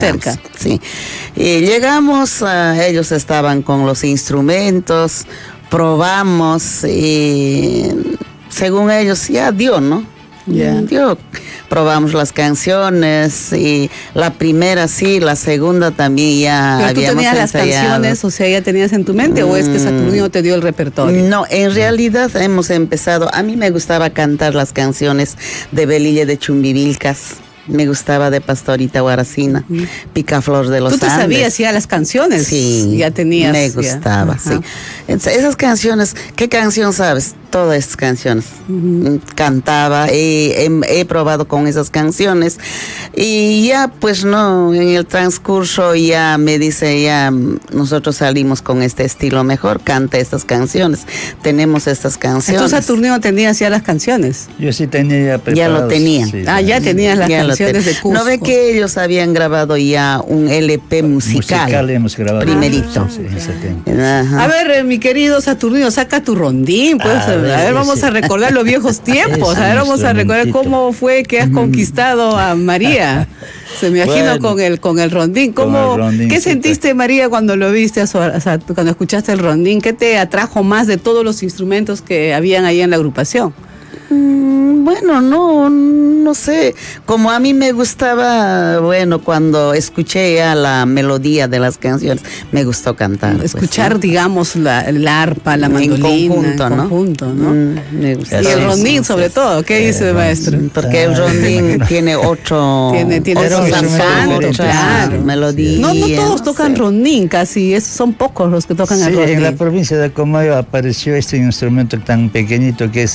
cerca. Sí. Y llegamos, ellos estaban con los instrumentos, probamos y según ellos ya dio, ¿no? Ya. Dio. Probamos las canciones y la primera sí, la segunda también ya ¿Pero tú habíamos tenías las ensayado. canciones, o sea, ya tenías en tu mente o es que Saturnino te dio el repertorio? No, en realidad hemos empezado, a mí me gustaba cantar las canciones de Belilla de Chumbivilcas. Me gustaba de Pastorita Guaracina, Picaflor de los ¿Tú te Andes. sabías ya las canciones? Sí, ya tenías. me gustaba, ya. sí. Esas canciones, ¿qué canción sabes? Todas estas canciones. Cantaba, he probado con esas canciones y ya pues no, en el transcurso ya me dice, ya nosotros salimos con este estilo mejor, canta estas canciones, tenemos estas canciones. Entonces Saturnino tenías ya las canciones. Yo sí tenía ya preparados. Ya lo tenía. Sí, Ya tenías las Ya canciones de Cusco. ¿No ve que ellos habían grabado ya un LP musical? hemos grabado. Primerito. Sí, en ese tiempo. Ajá. A ver, mi querido Saturnino, saca tu rondín, pues. A ver, vamos a recordar los viejos tiempos. A ver, vamos a recordar cómo fue que has conquistado a María. Se me imagino Bueno, con el rondín. ¿Cómo, con el rondín, ¿Qué sí, sentiste, María, cuando lo viste, cuando escuchaste el rondín? ¿Qué te atrajo más de todos los instrumentos que habían ahí en la agrupación? Bueno, no sé, como a mí me gustaba, bueno, cuando escuché ya la melodía de las canciones, me gustó cantar. Escuchar, pues, ¿sí? digamos, la arpa, la mandolina, en conjunto, ¿no? Y Me gusta. el rondín, sobre todo, ¿qué dice, maestro? Porque el rondín tiene otro otro zampón, claro. melodía. No todos tocan rondín, casi, son pocos los que tocan el rondín. En la provincia de Comayo apareció este instrumento tan pequeñito que es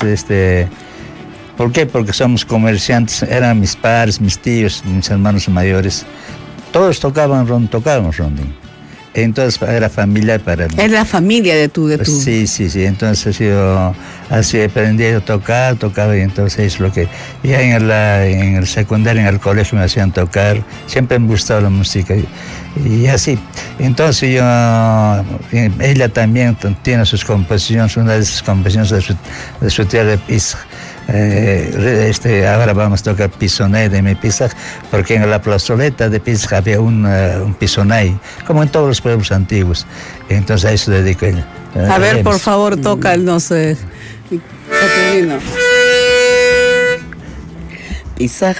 ¿Por qué? Porque somos comerciantes, eran mis padres, mis tíos, mis hermanos mayores. Todos tocaban rondín. Entonces era familiar para mí. Es la familia de tu... Sí. Entonces yo así aprendí a tocaba y entonces es lo que... Ya en el secundario, en el colegio me hacían tocar. Siempre me gustaba la música y así. Entonces ella también tiene sus composiciones, una de esas composiciones de su tierra de Pisa. Ahora vamos a tocar Pisoné de mi Pisa, porque en la plazoleta de Pisa había un Pisoné, como en todos los pueblos antiguos. Entonces a eso dedico ella. A ver, por favor, toca, no sé. Saturnino. Pisa